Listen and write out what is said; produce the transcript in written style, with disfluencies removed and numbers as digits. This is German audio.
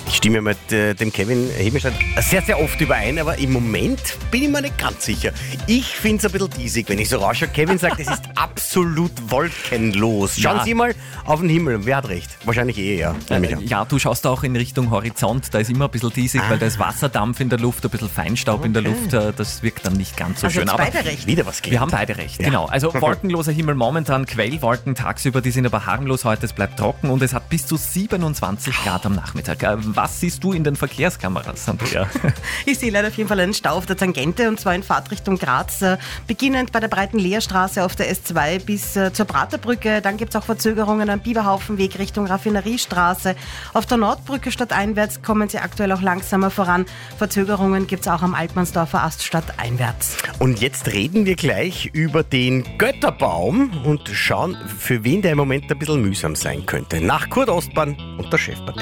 Ich stimme mit dem Kevin Hebenstein sehr, sehr oft überein, aber im Moment bin ich mir nicht ganz sicher. Ich finde es ein bisschen diesig, wenn ich so rausschaue. Kevin sagt, es ist absolut wolkenlos. Schauen Ja. Sie mal auf den Himmel. Wer hat recht? Wahrscheinlich ja. Nehme ich an. Ja, du schaust auch in Richtung Horizont, da ist immer ein bisschen diesig, weil da ist Wasserdampf in der Luft, ein bisschen Feinstaub in der Luft, das wirkt dann nicht ganz so Also schön. jetzt Aber beide recht. Wieder was gelernt. wir haben beide recht, genau. Also wolkenloser Himmel momentan, Quellwolken tagsüber, die sind aber harmlos heute, es bleibt trocken und es hat bis zu 27 Grad am Nachmittag. Was siehst du in den Verkehrskameras, Andrea? Ich sehe leider auf jeden Fall einen Stau auf der Tangente und zwar in Fahrtrichtung Graz, beginnend bei der breiten Leerstraße auf der S2 bis zur Praterbrücke. Dann gibt es auch Verzögerungen am Biberhaufenweg Richtung Raffineriestraße. Auf der Nordbrücke stadteinwärts kommen sie aktuell auch langsamer voran. Verzögerungen gibt es auch am Altmannsdorfer Ast stadteinwärts. Und jetzt reden wir gleich über den Götterbaum und schauen, für wen der im Moment ein bisschen mühsam sein könnte. Nach Kurt Ostbahn und der Chefpartie.